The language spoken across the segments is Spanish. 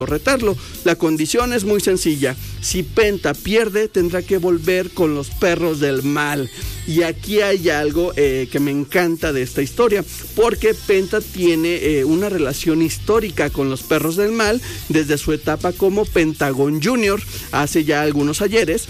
retarlo. La condición es muy sencilla: si Penta pierde, tendrá que volver con los perros del mal. Y aquí hay algo que me encanta de esta historia, porque Penta tiene una relación histórica con los perros del mal desde su etapa como Pentagon Junior hace ya algunos ayeres.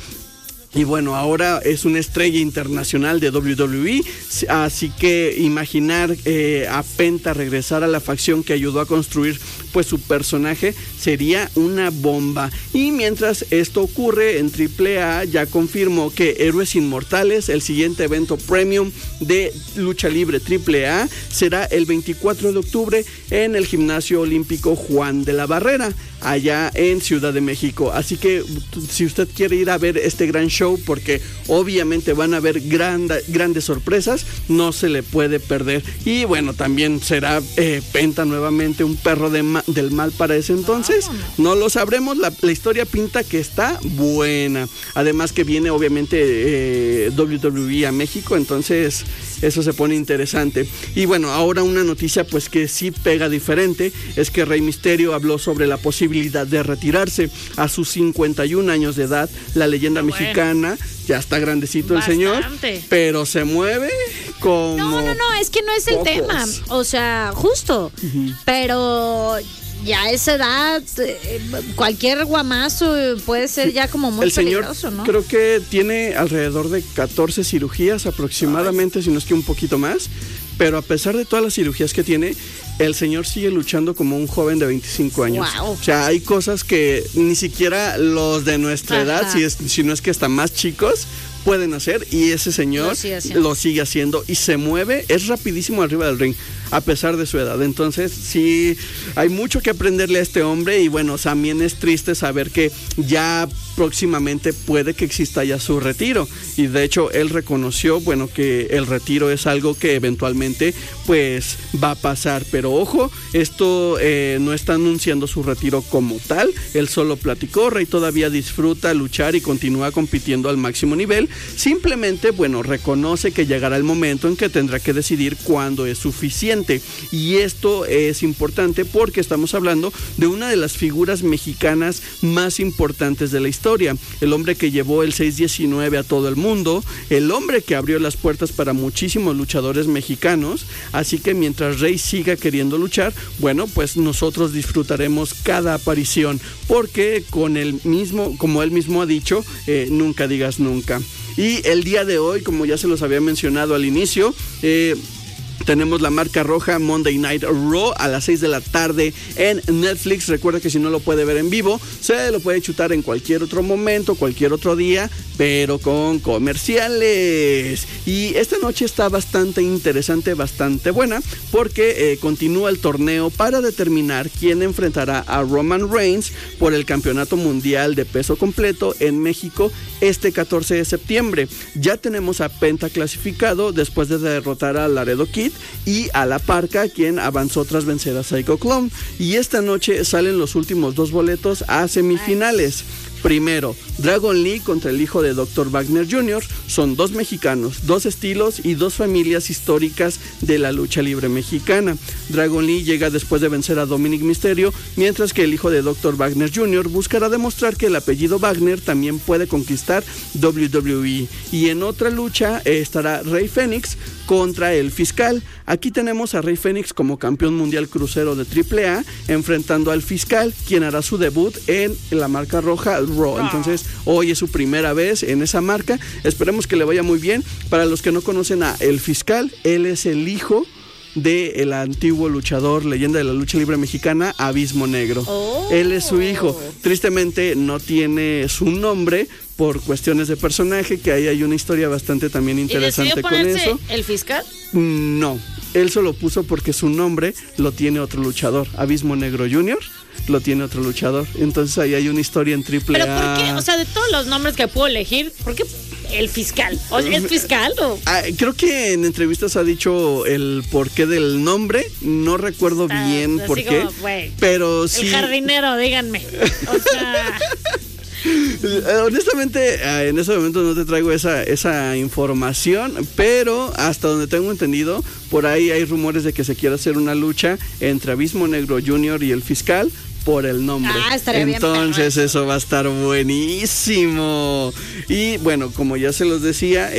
Y bueno, ahora es una estrella internacional de WWE, así que imaginar a Penta regresar a la facción que ayudó a construir pues su personaje sería una bomba. Y mientras esto ocurre en AAA, ya confirmó que Héroes Inmortales, el siguiente evento premium de lucha libre AAA, será el 24 de octubre en el Gimnasio Olímpico Juan de la Barrera, allá en Ciudad de México. Así que si usted quiere ir a ver este gran show, porque obviamente van a haber grandes sorpresas, no se le puede perder. Y bueno, también será Penta nuevamente un perro del mal para ese entonces. No lo sabremos, la historia pinta que está buena. Además que viene obviamente WWE a México, entonces eso se pone interesante. Y bueno, ahora una noticia pues que sí pega diferente, es que Rey Mysterio habló sobre la posibilidad de retirarse a sus 51 años de edad. La leyenda mexicana, ya está grandecito el señor, pero se mueve como... No, es que no es el tema, o sea, justo, pero... Ya a esa edad, cualquier guamazo puede ser ya como muy peligroso, ¿no? Creo que tiene alrededor de 14 cirugías aproximadamente, si no es que un poquito más, pero a pesar de todas las cirugías que tiene, el señor sigue luchando como un joven de 25 años. Wow. O sea, hay cosas que ni siquiera los de nuestra edad, si no es que hasta más chicos, pueden hacer, y ese señor lo sigue haciendo y se mueve, es rapidísimo arriba del ring a pesar de su edad. Entonces sí, hay mucho que aprenderle a este hombre. Y bueno, también es triste saber que ya próximamente puede que exista ya su retiro, y de hecho él reconoció, bueno, que el retiro es algo que eventualmente pues va a pasar. Pero ojo, esto no está anunciando su retiro como tal, él solo platicó: Rey todavía disfruta luchar y continúa compitiendo al máximo nivel. Simplemente, bueno, reconoce que llegará el momento en que tendrá que decidir cuándo es suficiente. Y esto es importante porque estamos hablando de una de las figuras mexicanas más importantes de la historia, el hombre que llevó el 619 a todo el mundo, el hombre que abrió las puertas para muchísimos luchadores mexicanos. Así que mientras Rey siga queriendo luchar, bueno, pues nosotros disfrutaremos cada aparición, porque con él mismo, como él mismo ha dicho, nunca digas nunca. Y el día de hoy, como ya se los había mencionado al inicio, tenemos la marca roja Monday Night Raw a las 6 de la tarde en Netflix. Recuerda que si no lo puede ver en vivo, se lo puede chutar en cualquier otro momento, cualquier otro día, pero con comerciales. Y esta noche está bastante interesante, bastante buena, porque continúa el torneo para determinar quién enfrentará a Roman Reigns por el campeonato mundial de peso completo en México este 14 de septiembre. Ya tenemos a Penta clasificado después de derrotar a Laredo Kid y a La Parca, quien avanzó tras vencer a Psycho Clown. Y esta noche salen los últimos 2 boletos a semifinales. Primero, Dragon Lee contra el hijo de Dr. Wagner Jr. Son 2 mexicanos, 2 estilos y 2 familias históricas de la lucha libre mexicana. Dragon Lee llega después de vencer a Dominic Mysterio, mientras que el hijo de Dr. Wagner Jr. buscará demostrar que el apellido Wagner también puede conquistar WWE. Y en otra lucha estará Rey Fénix contra el Fiscal. Aquí tenemos a Rey Fénix como campeón mundial crucero de AAA, enfrentando al Fiscal, quien hará su debut en la marca roja Raw. Entonces hoy es su primera vez en esa marca. Esperemos que le vaya muy bien. Para los que no conocen a el Fiscal, él es el hijo del antiguo luchador, leyenda de la lucha libre mexicana, Abismo Negro. Él es su hijo. Tristemente no tiene su nombre por cuestiones de personaje, que ahí hay una historia bastante también interesante con eso. ¿El Fiscal? No, él se lo puso porque su nombre lo tiene otro luchador, Abismo Negro Jr. lo tiene otro luchador. Entonces ahí hay una historia en AAA. ¿Pero por qué? O sea, de todos los nombres que puedo elegir, ¿por qué el Fiscal? ¿Es Fiscal o...? Creo que en entrevistas ha dicho el porqué del nombre. No recuerdo bien por qué. Pero sí. El jardinero, díganme. O sea... Honestamente, en ese momento no te traigo esa información, pero hasta donde tengo entendido, por ahí hay rumores de que se quiere hacer una lucha entre Abismo Negro Jr. y el Fiscal por el nombre. Entonces bien, eso va a estar buenísimo. Y bueno, como ya se los decía,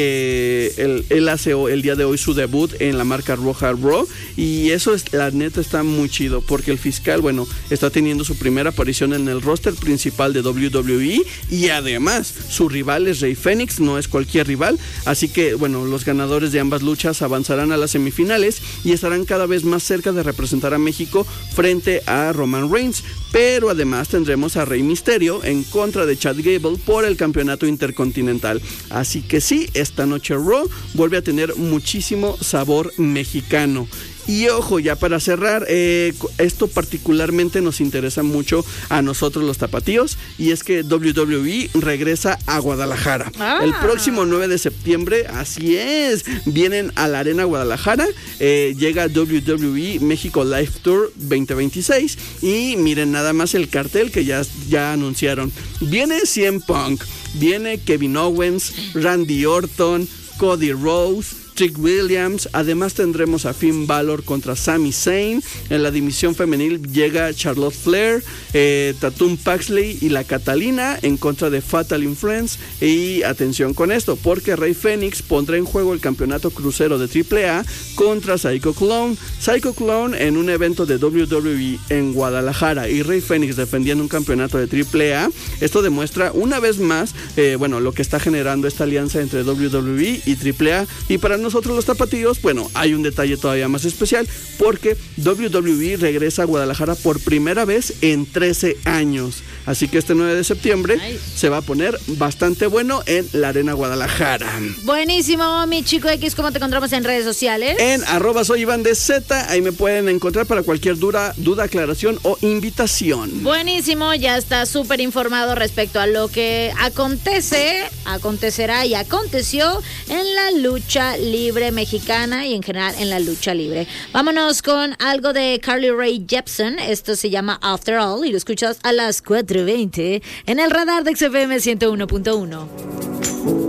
él hace el día de hoy su debut en la marca Roja Raw, y eso es, la neta está muy chido, porque el fiscal, bueno, está teniendo su primera aparición en el roster principal de WWE, y además su rival es Rey Fénix, no es cualquier rival, así que bueno, los ganadores de ambas luchas avanzarán a las semifinales y estarán cada vez más cerca de representar a México frente a Roman Reigns. Pero además tendremos a Rey Mysterio en contra de Chad Gable por el campeonato intercontinental. Así que sí, esta noche Raw vuelve a tener muchísimo sabor mexicano. Y ojo, ya para cerrar, esto particularmente nos interesa mucho a nosotros los tapatíos, y es que WWE regresa a Guadalajara. El próximo 9 de septiembre, así es, vienen a la Arena Guadalajara, llega WWE México Live Tour 2026, y miren nada más el cartel que ya anunciaron. Viene CM Punk, viene Kevin Owens, Randy Orton, Cody Rhodes, Trick Williams. Además tendremos a Finn Balor contra Sami Zayn. En la división femenil llega Charlotte Flair, Tatum Paxley y la Catalina en contra de Fatal Influence. Y atención con esto, porque Rey Fénix pondrá en juego el campeonato crucero de AAA contra Psycho Clown. Psycho Clown en un evento de WWE en Guadalajara y Rey Fénix defendiendo un campeonato de AAA. Esto demuestra una vez más lo que está generando esta alianza entre WWE y AAA. Y para nosotros los tapatíos, bueno, hay un detalle todavía más especial, porque WWE regresa a Guadalajara por primera vez en 13 años. Así que este 9 de septiembre se va a poner bastante bueno en la Arena Guadalajara. Buenísimo, mi chico X. ¿Cómo te encontramos en redes sociales? En @soyivandez, ahí me pueden encontrar para cualquier duda, aclaración o invitación. Buenísimo, ya está súper informado respecto a lo que acontecerá y aconteció en la lucha libre mexicana y en general en la lucha libre. Vámonos con algo de Carly Rae Jepsen. Esto se llama After All y lo escuchas a las 4:20 en el radar de XFM 101.1.